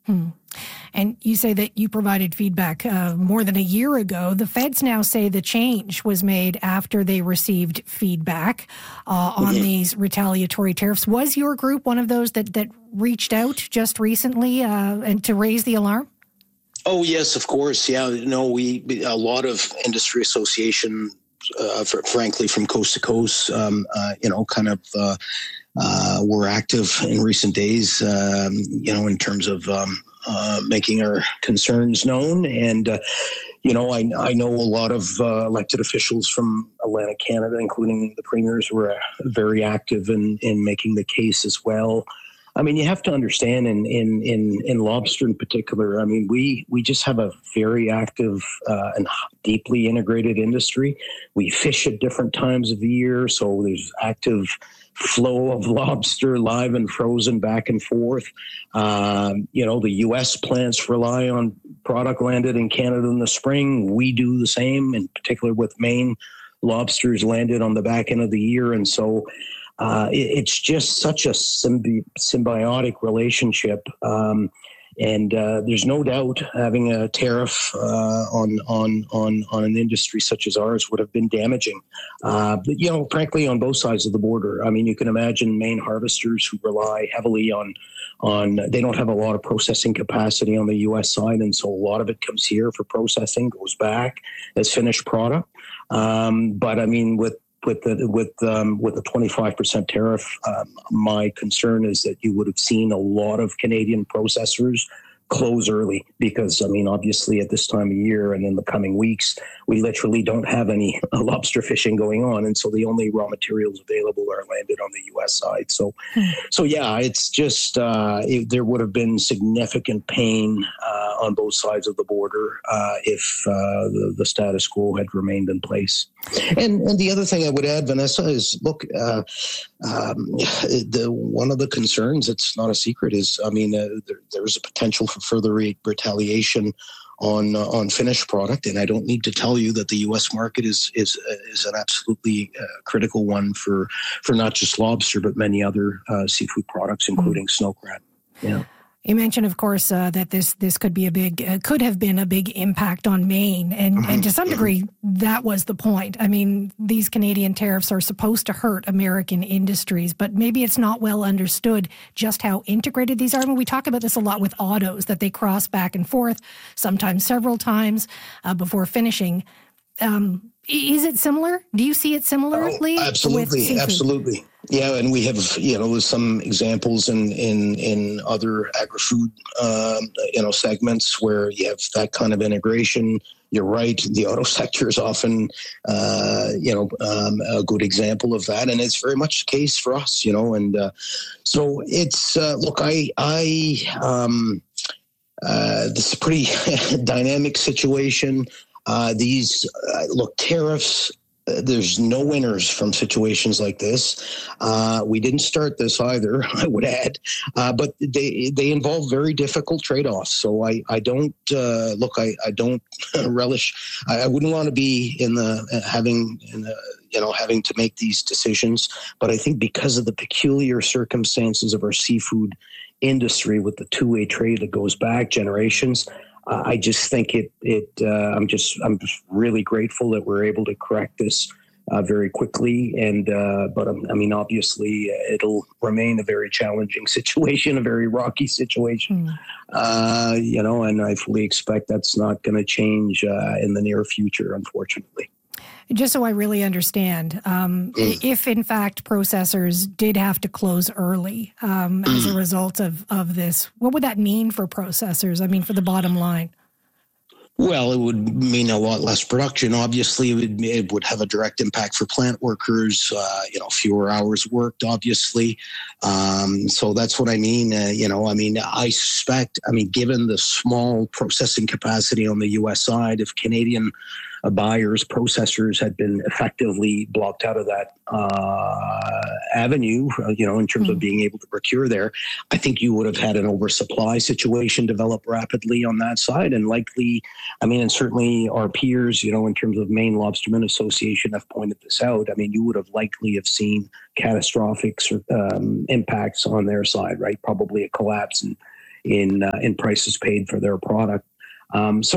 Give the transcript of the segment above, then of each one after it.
Hmm. And you say that you provided feedback more than a year ago. The feds now say the change was made after they received feedback on these retaliatory tariffs. Was your group one of those that reached out just recently and to raise the alarm? Oh, yes, of course. Yeah, no, a lot of industry association, frankly, from coast to coast, were active in recent days, in terms of making our concerns known. And, I know a lot of elected officials from Atlantic Canada, including the premiers, were very active in making the case as well. I mean, you have to understand in lobster in particular, I mean, we just have a very active and deeply integrated industry. We fish at different times of the year, so there's active flow of lobster, live and frozen, back and forth. The U.S. plants rely on product landed in Canada in the spring. We do the same, in particular with Maine lobsters landed on the back end of the year. And so it's just such a symbiotic relationship. And there's no doubt having a tariff on an industry such as ours would have been damaging. But, frankly, on both sides of the border. I mean, you can imagine Maine harvesters who rely heavily on they don't have a lot of processing capacity on the U.S. side, and so a lot of it comes here for processing, goes back as finished product. But I mean, with the 25% tariff, my concern is that you would have seen a lot of Canadian processors close early because, I mean, obviously at this time of year and in the coming weeks, we literally don't have any lobster fishing going on. And so the only raw materials available are landed on the U.S. side. So yeah, it's just there would have been significant pain on both sides of the border if the status quo had remained in place. And the other thing I would add, Vanessa, is look, one of the concerns, it's not a secret, is I mean there is a potential for further retaliation on finished product, and I don't need to tell you that the U.S. market is an absolutely critical one for not just lobster but many other seafood products, including snow crab. Yeah. You mentioned, of course, that this could be could have been a big impact on Maine, and to some degree, that was the point. I mean, these Canadian tariffs are supposed to hurt American industries, but maybe it's not well understood just how integrated these are. I mean, we talk about this a lot with autos, that they cross back and forth, sometimes several times before finishing. Is it similar? Do you see it similarly? Oh, absolutely, absolutely. Yeah, and we have, some examples in other agri-food, segments where you have that kind of integration. You're right. The auto sector is often, a good example of that, and it's very much the case for us, and so it's look. This is a pretty dynamic situation. Tariffs. There's no winners from situations like this. We didn't start this either, I would add, but they involve very difficult trade-offs. So I don't I don't relish. I wouldn't want to be having to make these decisions. But I think because of the peculiar circumstances of our seafood industry with the two-way trade that goes back generations, I just think I'm just really grateful that we're able to correct this very quickly. But obviously, it'll remain a very challenging situation, a very rocky situation. And I fully expect that's not going to change in the near future, unfortunately. Just so I really understand, if in fact processors did have to close early as a result of this, what would that mean for processors? I mean, for the bottom line? Well, it would mean a lot less production. Obviously, it would have a direct impact for plant workers, fewer hours worked, obviously. So that's what I mean. I suspect, given the small processing capacity on the U.S. side, if Canadian buyers, processors had been effectively blocked out of that avenue, in terms of being able to procure there, I think you would have had an oversupply situation develop rapidly on that side. And likely, and certainly our peers, in terms of Maine Lobstermen Association have pointed this out. You would have likely have seen catastrophic impacts on their side, right? Probably a collapse in prices paid for their product. As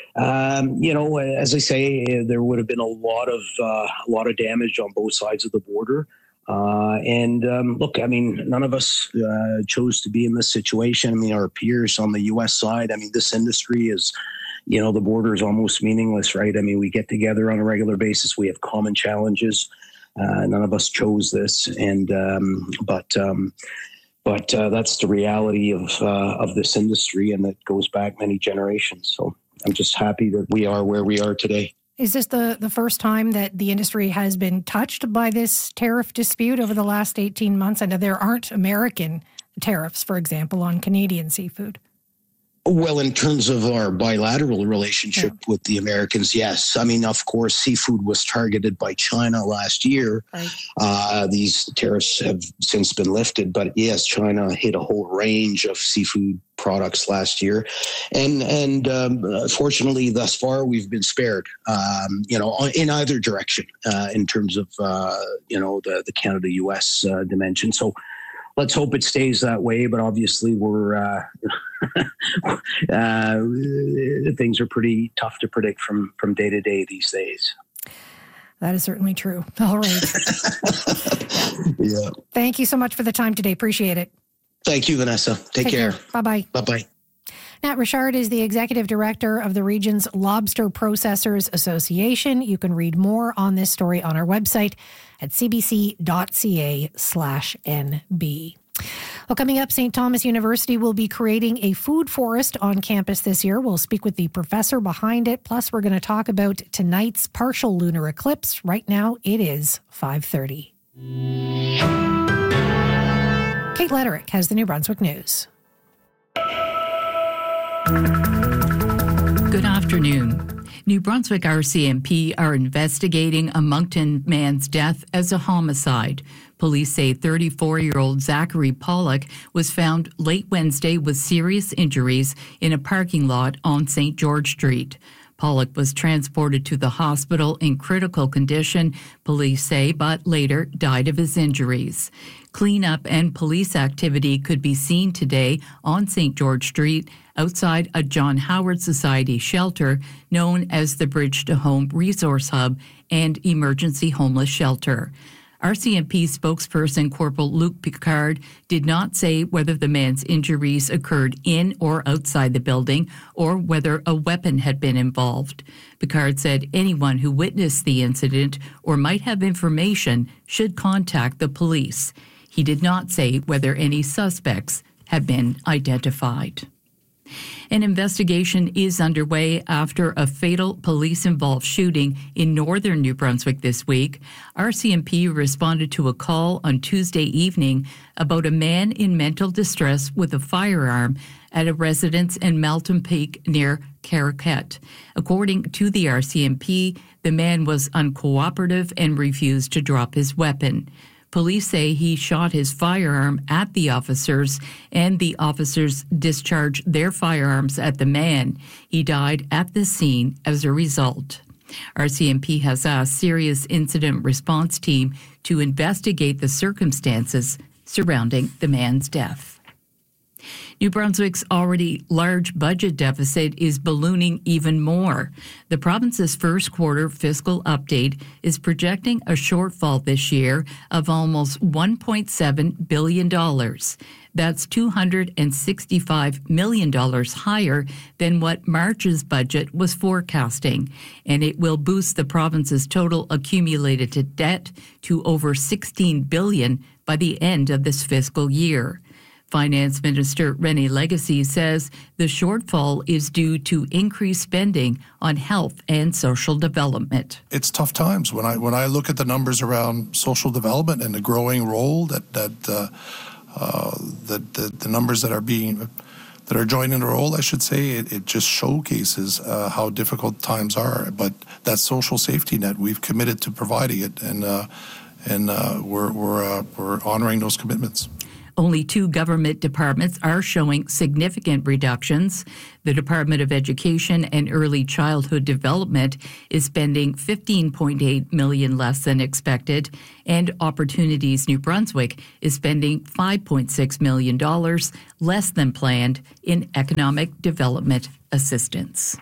I say, there would have been a lot of damage on both sides of the border. Look, I mean, none of us chose to be in this situation. I mean, our peers on the U.S. side, I mean, this industry is, the border is almost meaningless, right? I mean, we get together on a regular basis. We have common challenges. None of us chose this, but that's the reality of this industry, and it goes back many generations. So I'm just happy that we are where we are today. Is this the first time that the industry has been touched by this tariff dispute over the last 18 months? I know there aren't American tariffs, for example, on Canadian seafood. Well, in terms of our bilateral relationship with the Americans, yes. I mean, of course, seafood was targeted by China last year. Right. These tariffs have since been lifted, but yes, China hit a whole range of seafood products last year, and fortunately, thus far, we've been spared. In either direction, in terms of the Canada-U.S. dimension. So. Let's hope it stays that way, but obviously things are pretty tough to predict from day to day these days. That is certainly true. All right. Yeah. Thank you so much for the time today. Appreciate it. Thank you, Vanessa. Take care. Bye-bye. Bye-bye. Nat Richard is the executive director of the region's Lobster Processors Association. You can read more on this story on our website at cbc.ca/NB. Well, coming up, St. Thomas University will be creating a food forest on campus this year. We'll speak with the professor behind it. Plus, we're going to talk about tonight's partial lunar eclipse. Right now, it is 5:30. Kate Lederich has the New Brunswick News. Good afternoon. New Brunswick RCMP are investigating a Moncton man's death as a homicide. Police say 34-year-old Zachary Pollock was found late Wednesday with serious injuries in a parking lot on St. George Street. Pollock was transported to the hospital in critical condition, police say, but later died of his injuries. Cleanup and police activity could be seen today on St. George Street outside a John Howard Society shelter known as the Bridge to Home Resource Hub and Emergency Homeless Shelter. RCMP spokesperson Corporal Luc Picard did not say whether the man's injuries occurred in or outside the building or whether a weapon had been involved. Picard said anyone who witnessed the incident or might have information should contact the police. He did not say whether any suspects have been identified. An investigation is underway after a fatal police-involved shooting in northern New Brunswick this week. RCMP responded to a call on Tuesday evening about a man in mental distress with a firearm at a residence in Malton Peak near Caraquet. According to the RCMP, the man was uncooperative and refused to drop his weapon. Police say he shot his firearm at the officers, and the officers discharged their firearms at the man. He died at the scene as a result. RCMP has asked Serious Incident Response Team to investigate the circumstances surrounding the man's death. New Brunswick's already large budget deficit is ballooning even more. The province's first quarter fiscal update is projecting a shortfall this year of almost $1.7 billion. That's $265 million higher than what March's budget was forecasting, and it will boost the province's total accumulated debt to over $16 billion by the end of this fiscal year. Finance Minister René Legacy says the shortfall is due to increased spending on health and social development. It's tough times. When I look at the numbers around social development and the growing role that the numbers that are joining the roll, I should say, it just showcases how difficult times are. But that social safety net, we've committed to providing it, and we're honoring those commitments. Only 2 government departments are showing significant reductions. The Department of Education and Early Childhood Development is spending $15.8 million less than expected, and Opportunities New Brunswick is spending $5.6 million less than planned in economic development assistance.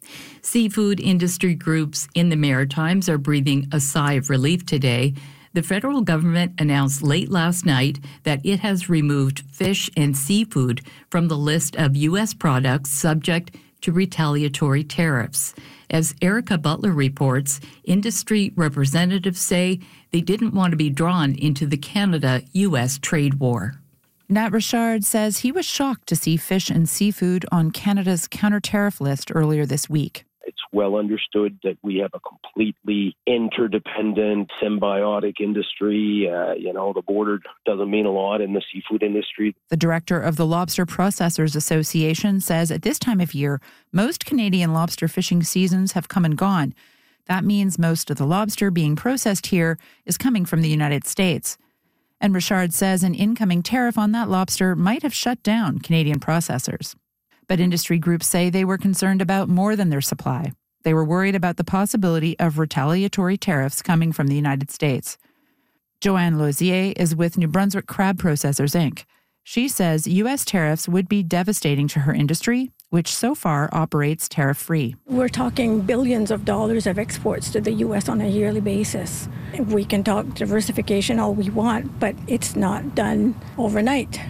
Seafood industry groups in the Maritimes are breathing a sigh of relief today. The federal government announced late last night that it has removed fish and seafood from the list of U.S. products subject to retaliatory tariffs. As Erica Butler reports, industry representatives say they didn't want to be drawn into the Canada-U.S. trade war. Nat Richard says he was shocked to see fish and seafood on Canada's counter-tariff list earlier this week. It's well understood that we have a completely interdependent, symbiotic industry. The border doesn't mean a lot in the seafood industry. The director of the Lobster Processors Association says at this time of year, most Canadian lobster fishing seasons have come and gone. That means most of the lobster being processed here is coming from the United States. And Richard says an incoming tariff on that lobster might have shut down Canadian processors. But industry groups say they were concerned about more than their supply. They were worried about the possibility of retaliatory tariffs coming from the United States. Joanne Lozier is with New Brunswick Crab Processors, Inc. She says U.S. tariffs would be devastating to her industry, which so far operates tariff-free. We're talking billions of dollars of exports to the U.S. on a yearly basis. We can talk diversification all we want, but it's not done overnight.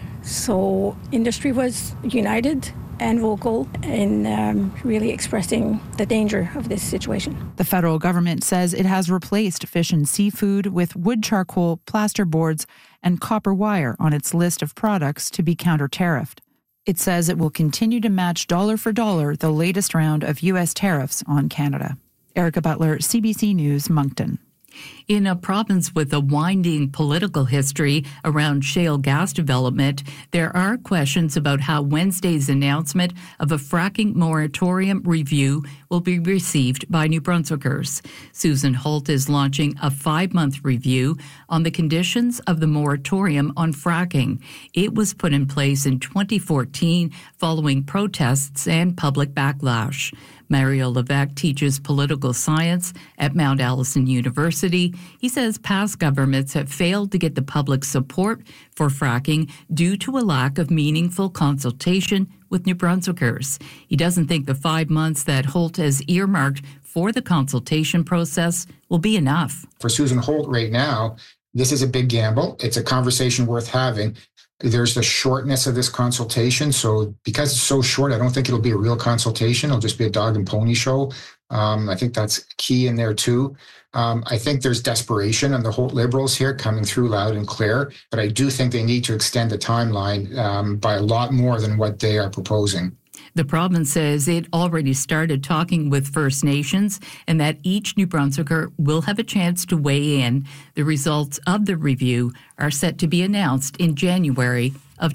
So industry was united and vocal in really expressing the danger of this situation. The federal government says it has replaced fish and seafood with wood charcoal, plaster boards, and copper wire on its list of products to be counter-tariffed. It says it will continue to match dollar for dollar the latest round of U.S. tariffs on Canada. Erica Butler, CBC News, Moncton. In a province with a winding political history around shale gas development, there are questions about how Wednesday's announcement of a fracking moratorium review will be received by New Brunswickers. Susan Holt is launching a 5-month review on the conditions of the moratorium on fracking. It was put in place in 2014 following protests and public backlash. Mario Levesque teaches political science at Mount Allison University. He says past governments have failed to get the public support for fracking due to a lack of meaningful consultation with New Brunswickers. He doesn't think the 5 months that Holt has earmarked for the consultation process will be enough. For Susan Holt right now, this is a big gamble. It's a conversation worth having. There's the shortness of this consultation. So because it's so short, I don't think it'll be a real consultation. It'll just be a dog and pony show. I think that's key in there too. I think there's desperation on the Holt Liberals here coming through loud and clear, but I do think they need to extend the timeline by a lot more than what they are proposing. The province says it already started talking with First Nations and that each New Brunswicker will have a chance to weigh in. The results of the review are set to be announced in January of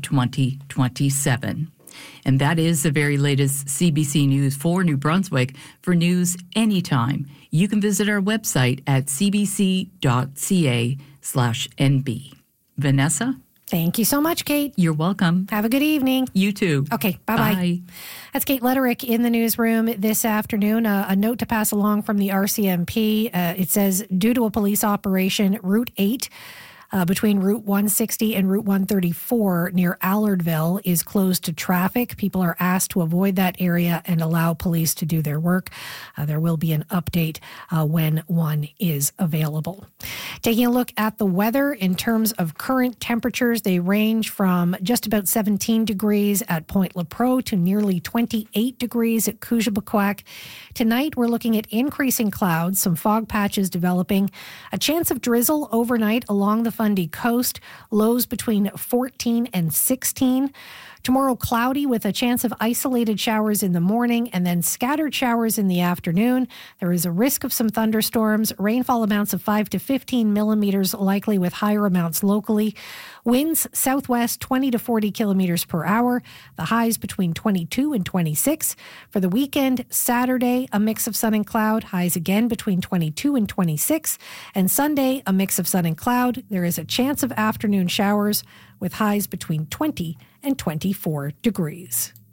2027. And that is the very latest CBC News for New Brunswick. For news anytime, you can visit our website at cbc.ca/NB. Vanessa? Thank you so much, Kate. You're welcome. Have a good evening. You too. Okay, bye-bye. Bye. That's Kate Letterick in the newsroom this afternoon. A note to pass along from the RCMP. It says, due to a police operation, Route 8 between Route 160 and Route 134 near Allardville is closed to traffic. People are asked to avoid that area and allow police to do their work. There will be an update when one is available. Taking a look at the weather in terms of current temperatures, they range from just about 17 degrees at Point Lepreau to nearly 28 degrees at Koujibakwak. Tonight, we're looking at increasing clouds, some fog patches developing, a chance of drizzle overnight along the Fundy coast, lows between 14 and 16. Tomorrow, cloudy with a chance of isolated showers in the morning and then scattered showers in the afternoon. There is a risk of some thunderstorms, rainfall amounts of 5 to 15 millimeters likely with higher amounts locally. Winds southwest 20 to 40 kilometers per hour. The highs between 22 and 26. For the weekend, Saturday, a mix of sun and cloud. Highs again between 22 and 26. And Sunday, a mix of sun and cloud. There is is a chance of afternoon showers with highs between 20 and 24 degrees.